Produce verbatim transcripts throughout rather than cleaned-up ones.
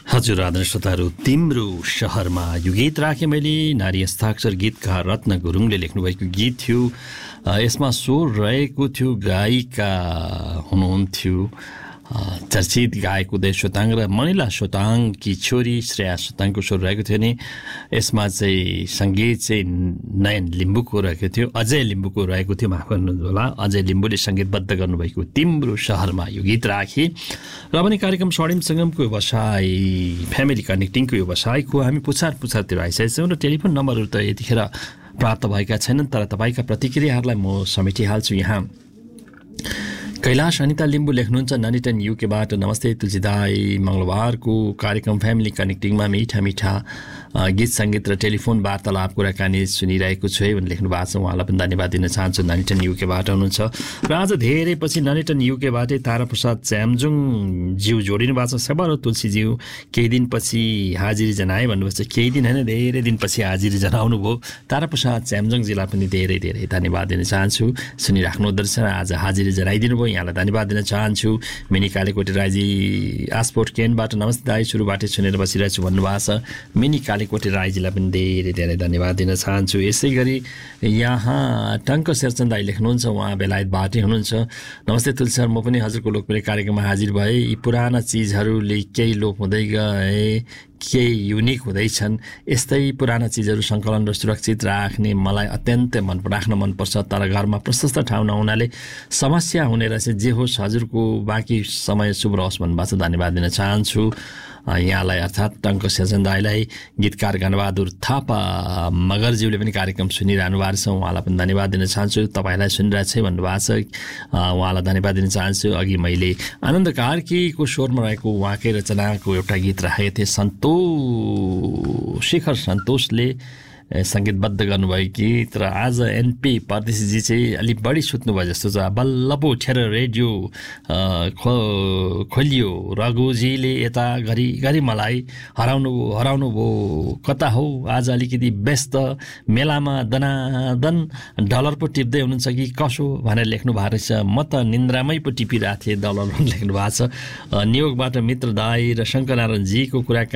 हजुर आदरणीय श्रोताहरू, तिम्रो सहरमा यो गीत राखेँ मैले। नारी हस्ताक्षर गीतकार रत्न गुरुङले लेख्नुभएको गीत थियो। यसमा स्वर रहेको थियो, गायिका हुनुहुन्थ्यो चर्चित गायक उदय सोताङ र मनिला सोताङकी छोरी श्रेया सोताङको स्वर रहेको थियो नि। यसमा चाहिँ सङ्गीत चाहिँ नयन लिम्बूको रहेको थियो, अजय लिम्बूको रहेको थियो, माफ गर्नुहोस् होला। अजय लिम्बूले सङ्गीतबद्ध गर्नुभएको तिम्रो सहरमा यो गीत राखेँ। र पनि कार्यक्रम स्वर्णिम सङ्गमको व्यवसाय फ्यामिली कनेक्टिङको व्यवसायको हामी पुछार पुछारतिर आइसकेका छौँ र टेलिफोन नम्बरहरू त यतिखेर प्राप्त भएका छैनन्, तर तपाईँका प्रतिक्रियाहरूलाई म समेटिहाल्छु। यहाँ कैलाश अनिता लिम्बू लेख्नुहुन्छ ननिटन युकेबाट। नमस्ते तुलसी दाई, मङ्गलबारको कार्यक्रम फ्यामिली कनेक्टिङमा मिठा मिठा गीत सङ्गीत र टेलिफोन वार्तालाप कुराकानी सुनिरहेको छु है भनेर लेख्नु भएको छ। उहाँलाई पनि धन्यवाद दिन चाहन्छु। ननिटन युकेबाट हुनुहुन्छ र आज धेरै पछि ननिटन युकेबाटै ताराप्रसाद च्याम्जुङ ज्यू जोडिनु भएको छ। सेवा र तुलसीज्यू केही दिनपछि हाजिरी जनाए भन्नुभएको छ। केही दिन होइन, धेरै दिनपछि हाजिरी जनाउनु भयो। ताराप्रसाद च्याम्जुङजीलाई पनि धेरै धेरै धन्यवाद दिन चाहन्छु। सुनिराख्नु हुँदो रहेछ, आज हाजिरी जनाइदिनु भयो, यहाँलाई धन्यवाद दिन चाहन्छु। मिनी कालीकोटी राईजी आसपोर्ट केनबाट नमस्ते दाई, सुरुबाटै सुनेर बसिरहेछु भन्नुभएको छ। मिनी कालीकोटी राईजीलाई पनि धेरै धेरै धन्यवाद दिन चाहन्छु। यसै गरी यहाँ टङ्क शेरचन्द दाई लेख्नुहुन्छ, उहाँ बेलायतबाटै हुनुहुन्छ। नमस्ते तुलसी सर, म पनि हजुरको लोकप्रिय कार्यक्रममा हाजिर भए। यी पुराना चिजहरूले केही लोप हुँदै गए, केही युनिक हुँदैछन्। यस्तै पुराना चिजहरू सङ्कलन र सुरक्षित राख्ने मलाई अत्यन्तै मन राख्न मनपर्छ, तर घरमा प्रशस्त ठाउँ नहुनाले समस्या हुने रहेछ। जे होस्, हजुरको बाँकी समय शुभ रहोस् भन्नुभएको छ। धन्यवाद दिन चाहन्छु यहाँलाई, अर्थात् टङ्क शेरचन्द दाईलाई। गीतकार गणबहादुर थापा मगरज्यूले पनि कार्यक्रम सुनिरहनु भएको छ, उहाँलाई पनि धन्यवाद दिन चाहन्छु। तपाईँलाई सुनिरहेको छ भन्नुभएको छ, उहाँलाई धन्यवाद दिन चाहन्छु। अघि मैले आनन्द कार्कीको स्वरमा रहेको उहाँकै रचनाको एउटा गीत राखेको थिएँ, सन्तोष शिखर सन्तोषले सङ्गीतबद्ध गर्नुभयो गीत। र आज एनपी परदेशीजी चाहिँ अलिक बढी सुत्नुभयो जस्तो छ। बल्ल पो उठेर रेडियो खो खोलियो, रघुजीले यता घरिघरि मलाई हराउनु हराउनु भयो, कता हो आज अलिकति व्यस्त, मेलामा दनादन डलर पो टिप्दै हुनुहुन्छ कि कसो भनेर लेख्नु भएको रहेछ। म त निन्द्रामै पो टिपिरहेको थिएँ डलर लेख्नु भएको छ। न्युयोर्कबाट मित्र दाई र शङ्करनारायणजीको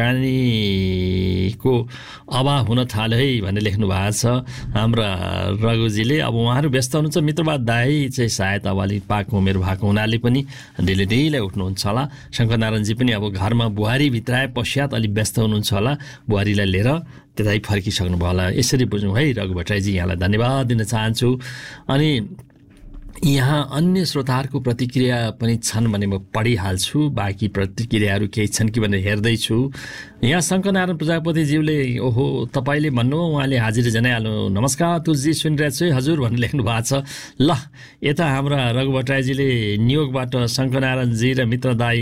कुराकानीको अभाव हुन थाल्यो है भनेर लेख्नु भएको छ हाम्रा रघुजीले। अब उहाँहरू व्यस्त हुनुहुन्छ। मित्रबाद दाई चाहिँ सायद अब अलिक पाक उमेर भएको हुनाले पनि डेली डेली उठ्नुहुन्छ होला। शङ्करनारायणजी पनि अब घरमा बुहारी भित्राए पश्चात अलिक व्यस्त हुनुहुन्छ होला, बुहारीलाई लिएर त्यतै फर्किसक्नु भयो होला। यसरी बुझौँ है रघु भट्टराईजी, यहाँलाई धन्यवाद दिन चाहन्छु। अनि यहाँ अन्य श्रोताहरूको प्रतिक्रिया पनि छन् भने म पढिहाल्छु। बाँकी प्रतिक्रियाहरू केही छन् कि भनेर हेर्दैछु। यहाँ शङ्करनारायण प्रजापतिज्यूले ओहो तपाईँले भन्नु उहाँले हाजिरी जनाइहाल्नु। नमस्कार तुलसी, सुनिरहेको छु हजुर भनेर लेख्नु भएको छ। ल, यता हाम्रा रघु भट्टराईजीले न्युयोर्कबाट शङ्करनारायणजी र मित्र दाई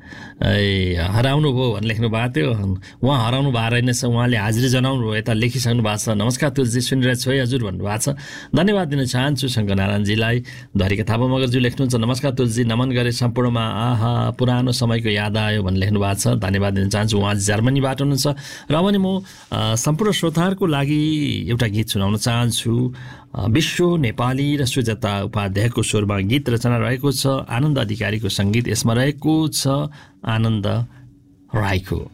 हराउनु भयो भनेर लेख्नु भएको थियो। उहाँ हराउनु भएको रहेनछ, उहाँले हाजिरी जनाउनु भयो, यता लेखिसक्नु भएको छ। नमस्कार तुलसी, सुनिरहेको छु है हजुर भन्नुभएको छ। धन्यवाद दिन चाहन्छु शङ्करनारायणजीलाई। धरिका थापा मगरज्यू लेख्नुहुन्छ, नमस्कार तुलसी, नमन गरे सम्पूर्णमा, आहा पुरानो समयको याद आयो भनेर लेख्नु भएको छ। धन्यवाद दिन चाहन्छु। उहाँ जर्मनीबाट हुनुहुन्छ। र पनि म सम्पूर्ण श्रोताहरूको लागि एउटा गीत सुनाउन चाहन्छु। विश्व नेपाली र सुजाता उपाध्यायको स्वरमा गीत रचना रहेको छ। आनन्द अधिकारीको सङ्गीत यसमा रहेको छ, आनन्द राईको।